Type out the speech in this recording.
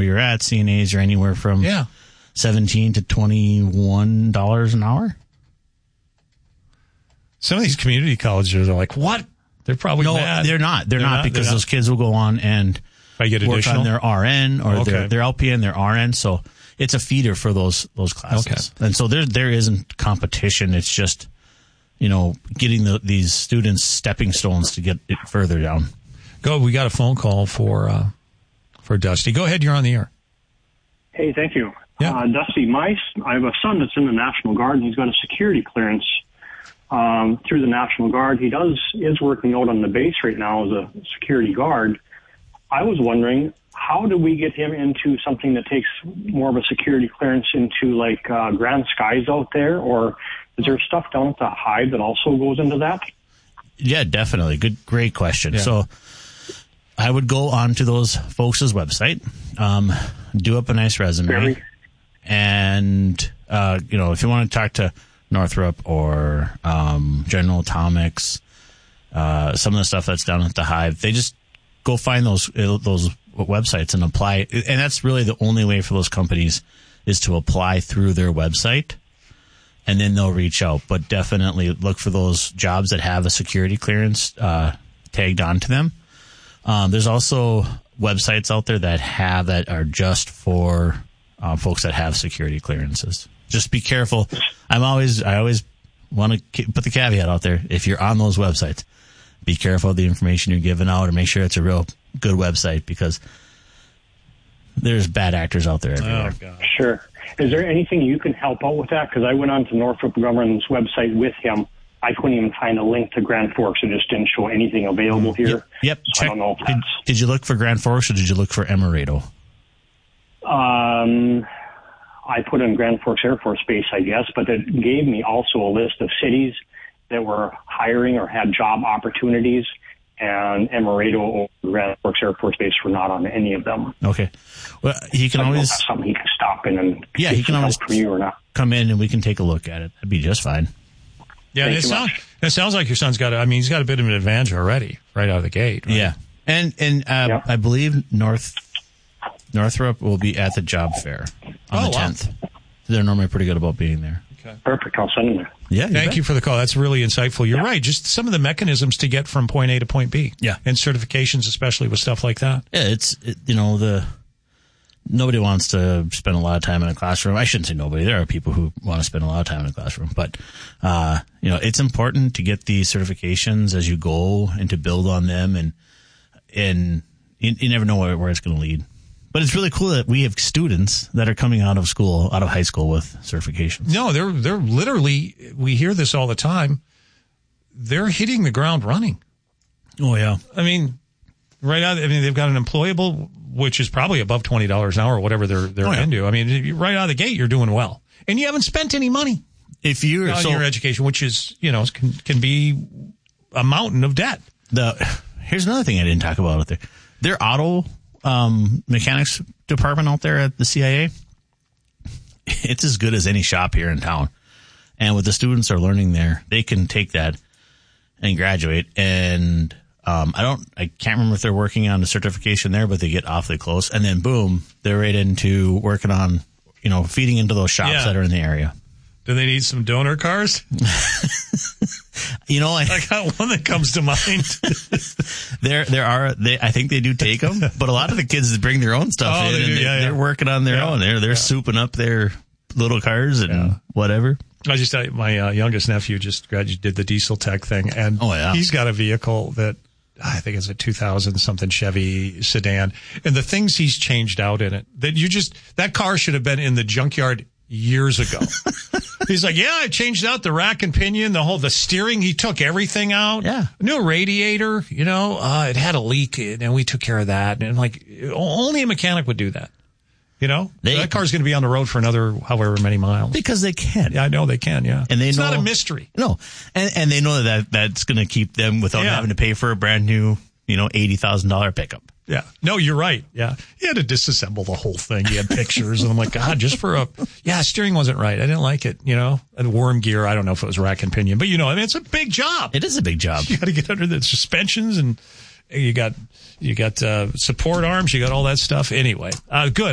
where you're at, CNAs are anywhere from $17 to $21 an hour. Some of these community colleges are like, what? They're probably mad. They're not. They're not because those kids will go on and work on their RN or their LPN, their RN. So it's a feeder for those classes. Okay. And so there isn't competition. It's just, getting these students stepping stones to get it further down. We got a phone call for Dusty. Go ahead. You're on the air. Hey, thank you. Yeah. Dusty, I have a son that's in the National Guard, and he's got a security clearance through the National Guard. He is working out on the base right now as a security guard. I was wondering, how do we get him into something that takes more of a security clearance into like Grand Skies out there, or is there stuff down at the Hive that also goes into that? Yeah, definitely. Great question. Yeah. So I would go onto those folks' website, do up a nice resume, and if you want to talk to Northrop or General Atomics, some of the stuff that's down at the Hive, they just go find those websites and apply. And that's really the only way for those companies is to apply through their website, and then they'll reach out. But definitely look for those jobs that have a security clearance tagged onto them. There's also websites out there that are just for folks that have security clearances. Just be careful. I always want to put the caveat out there. If you're on those websites, be careful of the information you're giving out, and make sure it's a real good website, because there's bad actors out there everywhere. Oh, God. Sure. Is there anything you can help out with that? Because I went on to Northrop Grumman's website with him. I couldn't even find a link to Grand Forks. It just didn't show anything available here. Yep. So I don't know if did you look for Grand Forks, or did you look for Emerado? I put in Grand Forks Air Force Base, I guess, but it gave me also a list of cities that were hiring or had job opportunities, and Emerado or Grand Forks Air Force Base were not on any of them. Okay. Well, he can always... That's something he can stop in and he can always from you or not. Come in and we can take a look at it. That'd be just fine. Yeah, it sounds like your son's got he's got a bit of an advantage already right out of the gate. Right? Yeah. And I believe Northrop will be at the job fair on the 10th. They're normally pretty good about being there. Okay. Perfect. I'll send them there. Yeah. Thank you for the call. That's really insightful. You're right. Just some of the mechanisms to get from point A to point B. Yeah. And certifications, especially with stuff like that. Yeah, nobody wants to spend a lot of time in a classroom. I shouldn't say nobody. There are people who want to spend a lot of time in a classroom, but it's important to get these certifications as you go and to build on them, and you never know where it's going to lead. But it's really cool that we have students that are coming out of high school with certifications. No, they're literally, we hear this all the time, they're hitting the ground running. Oh, yeah. I mean, they've got an employable, which is probably above $20 an hour or whatever they're into. I mean, right out of the gate, you're doing well. And you haven't spent any money if you're on your education, which is, can be a mountain of debt. Here's another thing I didn't talk about out there. Their auto mechanics department out there at the CIA, it's as good as any shop here in town. And what the students are learning there, they can take that and graduate. And I can't remember if they're working on a certification there, but they get awfully close. And then boom, they're right into working on, feeding into those shops that are in the area. Do they need some donor cars? I got one that comes to mind. I think they do take them, but a lot of the kids bring their own stuff in, and they're working on their own. They're souping up their little cars and whatever. I just tell you, my youngest nephew just did the diesel tech thing, and he's got a vehicle that I think it's a 2000 something Chevy sedan, and the things he's changed out in it that car should have been in the junkyard years ago. He's like, I changed out the rack and pinion, the steering. He took everything out. Yeah. New radiator, it had a leak, and we took care of that. And only a mechanic would do that. That car's going to be on the road for another however many miles. Because they can. Yeah, I know they can, yeah. And it's not a mystery. No. And they know that's going to keep them without having to pay for a brand new, $80,000 pickup. Yeah. No, you're right. Yeah. He had to disassemble the whole thing. He had pictures, and I'm like, God, just for steering wasn't right. I didn't like it, and worm gear. I don't know if it was rack and pinion, but it's a big job. It is a big job. You got to get under the suspensions, and you got support arms. You got all that stuff. Anyway, good.